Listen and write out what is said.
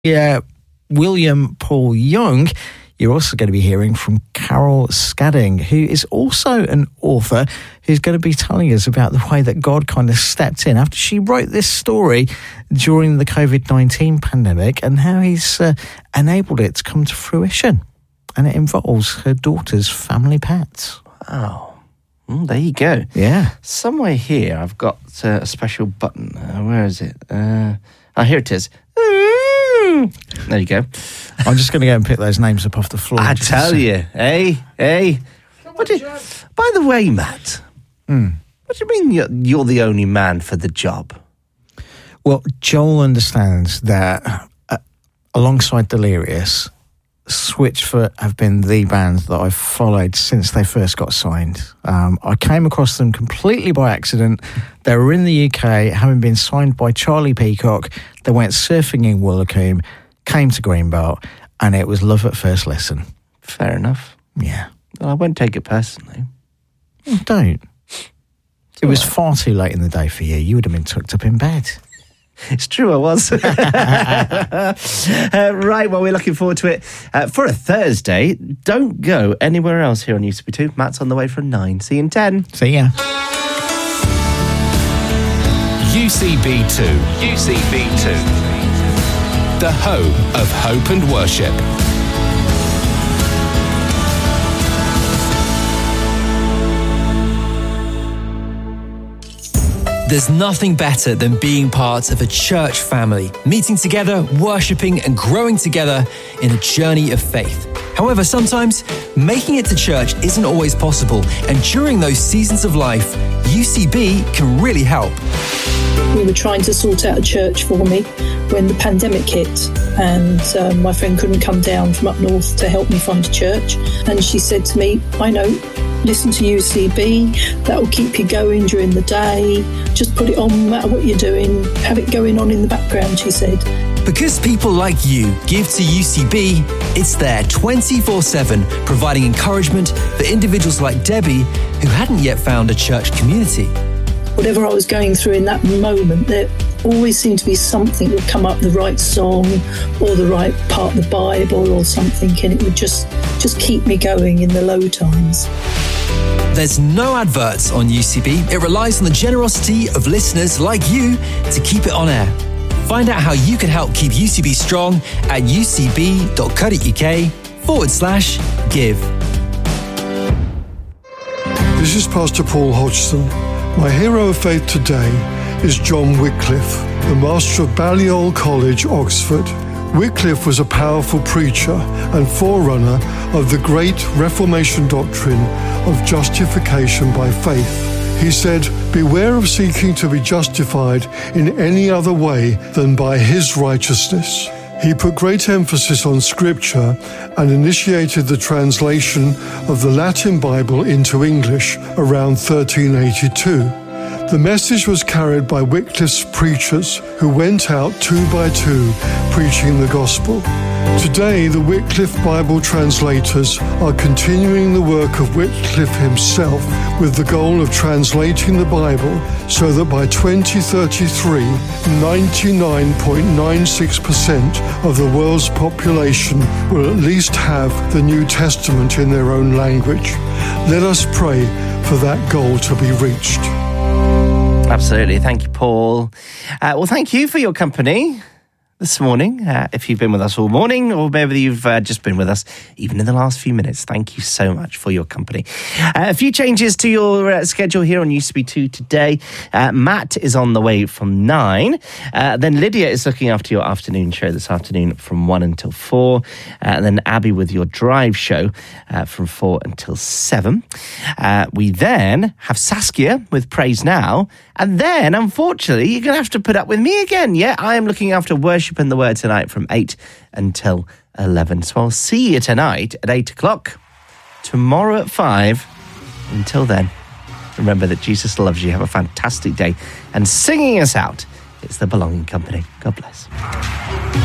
William Paul Young, you're also going to be hearing from Carol Scadding, who is also an author who's going to be telling us about the way that God kind of stepped in after she wrote this story during the COVID-19 pandemic and how he's enabled it to come to fruition. And it involves her daughter's family pets. Wow. There you go. Yeah. Somewhere here I've got a special button. Where is it? Here it is. There you go. I'm just going to go and pick those names up off the floor. I tell you. Hey. By the way, Matt, what do you mean you're the only man for the job? Well, Joel understands that alongside Delirious, Switchfoot have been the band that I've followed since they first got signed. I came across them completely by accident. They were in the UK, having been signed by Charlie Peacock. They went surfing in Woolacombe, came to Greenbelt, and it was love at first listen. Fair enough. Yeah. Well, I won't take it personally. Don't. It was far too late in the day for you. You would have been tucked up in bed. It's true, I was. Right, well, we're looking forward to it for a Thursday. Don't go anywhere else here on UCB2. Matt's on the way from 9. See you in 10. See ya. UCB2. UCB2. The home of hope and worship. There's nothing better than being part of a church family, meeting together, worshipping and growing together in a journey of faith. However, sometimes making it to church isn't always possible, and during those seasons of life, UCB can really help. We were trying to sort out a church for me when the pandemic hit, and my friend couldn't come down from up north to help me find a church. And she said to me, I know, listen to UCB, that will keep you going during the day. Just put it on no matter what you're doing, have it going on in the background, she said. Because people like you give to UCB, it's there 24/7, providing encouragement for individuals like Debbie who hadn't yet found a church community. Whatever I was going through in that moment, there always seemed to be something that would come up, the right song or the right part of the Bible or something, and it would just keep me going in the low times. There's no adverts on UCB. It relies on the generosity of listeners like you to keep it on air. Find out how you can help keep UCB strong at ucb.co.uk/give. This is Pastor Paul Hodgson. My hero of faith today is John Wycliffe, the master of Balliol College, Oxford. Wycliffe was a powerful preacher and forerunner of the great Reformation doctrine of justification by faith. He said, "Beware of seeking to be justified in any other way than by his righteousness." He put great emphasis on Scripture and initiated the translation of the Latin Bible into English around 1382. The message was carried by Wycliffe's preachers who went out 2 by 2 preaching the gospel. Today, the Wycliffe Bible translators are continuing the work of Wycliffe himself with the goal of translating the Bible so that by 2033, 99.96% of the world's population will at least have the New Testament in their own language. Let us pray for that goal to be reached. Absolutely. Thank you, Paul. Well, thank you for your company this morning. If you've been with us all morning, or maybe you've just been with us even in the last few minutes, thank you so much for your company. A few changes to your schedule here on UCB2 today. Matt is on the way from 9. Then Lydia is looking after your afternoon show this afternoon from 1 until 4. And then Abby with your drive show from 4 until 7. We then have Saskia with Praise Now. And then, unfortunately, you're going to have to put up with me again. Yeah, I am looking after worship and the word tonight from 8 until 11. So I'll see you tonight at 8 o'clock, tomorrow at 5. Until then, remember that Jesus loves you. Have a fantastic day. And singing us out, it's the Belonging Company. God bless.